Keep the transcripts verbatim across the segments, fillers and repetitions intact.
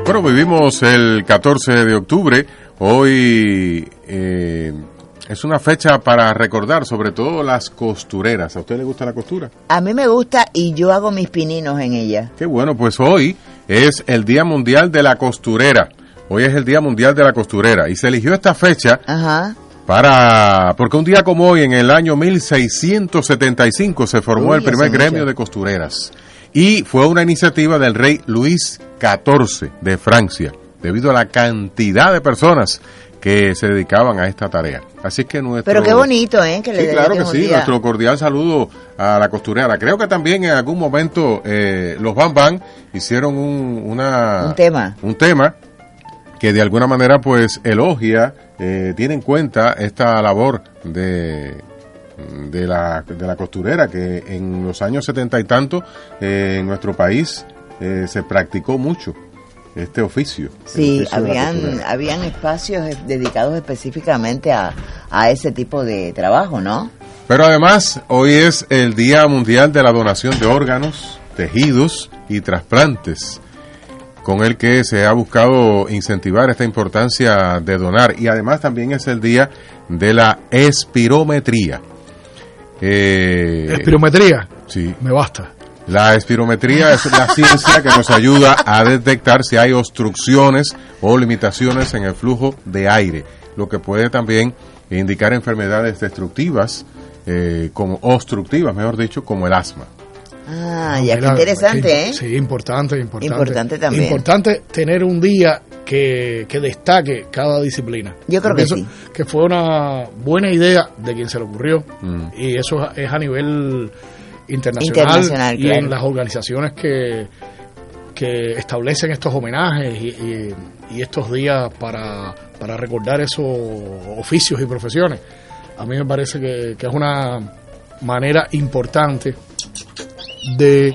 Bueno, vivimos el catorce de octubre. Hoy eh, es una fecha para recordar, sobre todo las costureras. ¿A usted le gusta la costura? A mí me gusta y yo hago mis pininos en ella. Qué bueno, pues hoy es el Día Mundial de la Costurera. Hoy es el Día Mundial de la Costurera y se eligió esta fecha Ajá. para porque un día como hoy, en el año mil seiscientos setenta y cinco, se formó Uy, el primer gremio mucho. de costureras. Y fue una iniciativa del rey Luis catorce de Francia, debido a la cantidad de personas que se dedicaban a esta tarea. Así que nuestro... Pero qué bonito, ¿eh? Que le sí, claro que dediquen un sí, día. nuestro cordial saludo a la costurera. Creo que también en algún momento eh, los Bam Bam hicieron un, una, Un tema. un tema que de alguna manera pues elogia, eh, tiene en cuenta esta labor de... de la, de la costurera, que en los años setenta y tanto eh, en nuestro país eh, se practicó mucho este oficio. Sí, oficio de la habían costurera. habían espacios eh, dedicados específicamente a, a ese tipo de trabajo, ¿no? Pero además, hoy es el Día Mundial de la Donación de Órganos, Tejidos y Trasplantes, con el que se ha buscado incentivar esta importancia de donar. Y además también es el Día de la Espirometría. Eh, Espirometría, sí. me basta. La espirometría es la ciencia que nos ayuda a detectar si hay obstrucciones o limitaciones en el flujo de aire, lo que puede también indicar enfermedades destructivas, eh, como obstructivas, mejor dicho, como el asma. Ah, ya, qué Mira, interesante, qué- ¿eh? Sí, importante, importante. Importante también. Importante tener un día que, que destaque cada disciplina. Yo creo Porque que eso- sí. que fue una buena idea de quien se le ocurrió. Mm. Y eso es a nivel internacional, Internacional, y claro. en las organizaciones que, que establecen estos homenajes y, y- y estos días para, para recordar esos oficios y profesiones. A mí me parece que, que es una manera importante de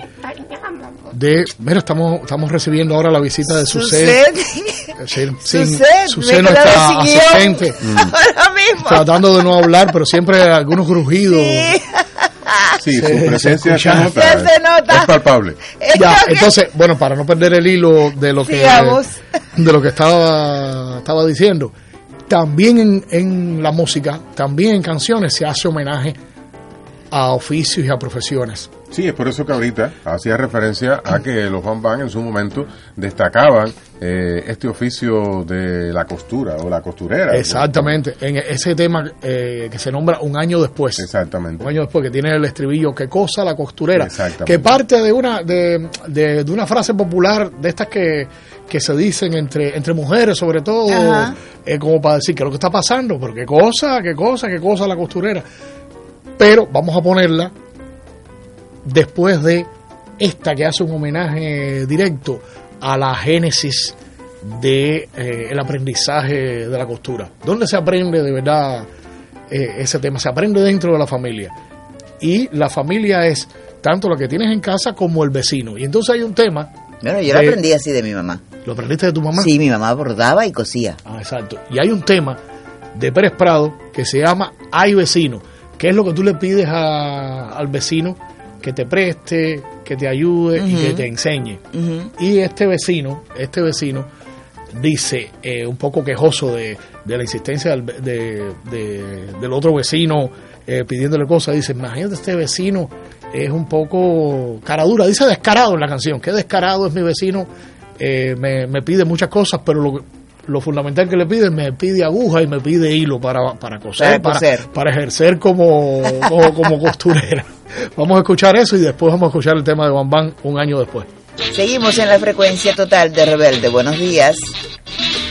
de mira, estamos estamos recibiendo ahora la visita de Suset. Sí, sí, Suset, Suset, me nuestra quedaron sin guión. asistente, Ahora mismo. tratando de no hablar, pero siempre algunos grujidos. Sí. Sí, Se- su se presencia se, escucha. nota, Se nota. es palpable. Ya, entonces, bueno, para no perder el hilo de lo que Sigamos. de lo que estaba estaba diciendo, también en, en la música, también en canciones se hace homenaje a oficios y a profesiones. Sí, es por eso que ahorita hacía referencia a que los Bam Bam en su momento destacaban eh, este oficio de la costura o la costurera. Exactamente, en ese tema eh, que se nombra Un año después. Exactamente. Un año después, que tiene el estribillo, ¿qué cosa la costurera? Exactamente. Que parte de una de, de, de una frase popular de estas que, que se dicen entre, entre mujeres, sobre todo, Ajá. eh, como para decir qué es lo que está pasando, pero qué cosa, qué cosa, qué cosa la costurera. Pero vamos a ponerla después de esta, que hace un homenaje directo a la génesis de eh, el aprendizaje de la costura. ¿Dónde se aprende de verdad eh, ese tema? Se aprende dentro de la familia. Y la familia es tanto la que tienes en casa como el vecino. Y entonces hay un tema. Bueno, yo lo de- aprendí así de mi mamá. ¿Lo aprendiste de tu mamá? Sí, mi mamá bordaba y cosía. Ah, exacto. Y hay un tema de Pérez Prado que se llama Ay Vecino, que es lo que tú le pides a- al vecino que te preste, que te ayude y Ujú. que te enseñe. Ujú. Y este vecino, este vecino dice, eh, un poco quejoso de, de la insistencia del, de- de- del otro vecino eh, pidiéndole cosas, dice, imagínate, este vecino es un poco cara dura, dice descarado en la canción, que descarado es mi vecino, eh, me, me pide muchas cosas, pero lo, lo fundamental que le pide, me pide aguja y me pide hilo para, para coser, Para coser. para, para ejercer como, como, como costurera. Vamos a escuchar eso y después vamos a escuchar el tema de Bam Bam un año después. Seguimos en la frecuencia total de Rebelde. Buenos días.